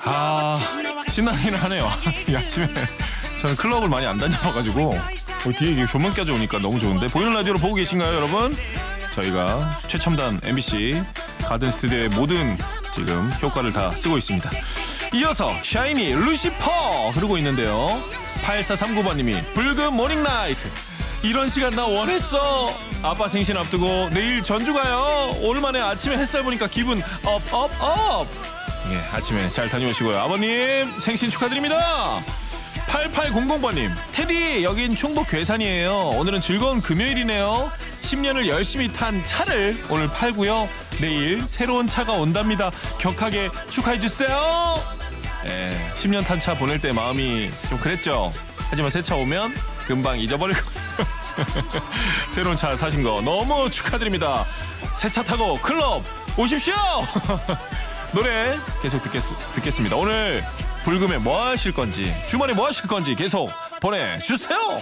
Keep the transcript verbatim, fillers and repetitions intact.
아, 신나긴 하네요. 이 아침에 저는 클럽을 많이 안 다녀봐가지고 뒤에 이게 조명 껴져 오니까 너무 좋은데. 보이는 라디오로 보고 계신가요, 여러분? 저희가 최첨단 엠비씨 가든 스튜디오의 모든 지금 효과를 다 쓰고 있습니다. 이어서 샤이니 루시퍼 흐르고 있는데요. 팔사삼구 번님이 붉은 모닝라이트, 이런 시간 나 원했어. 아빠 생신 앞두고 내일 전주 가요. 오랜만에 아침에 햇살 보니까 기분 업 업 업. 예, 아침에 잘 다녀오시고요. 아버님 생신 축하드립니다. 팔팔공공 번님 테디, 여긴 충북 괴산이에요. 오늘은 즐거운 금요일이네요. 십 년을 열심히 탄 차를 오늘 팔고요. 내일 새로운 차가 온답니다. 격하게 축하해주세요. 예, 십 년 탄 차 보낼 때 마음이 좀 그랬죠. 하지만 새 차 오면 금방 잊어버릴 거예요. 새로운 차 사신 거 너무 축하드립니다. 새 차 타고 클럽 오십시오. 노래 계속 듣겠, 듣겠습니다. 오늘 불금에 뭐 하실 건지, 주말에 뭐 하실 건지 계속 보내주세요.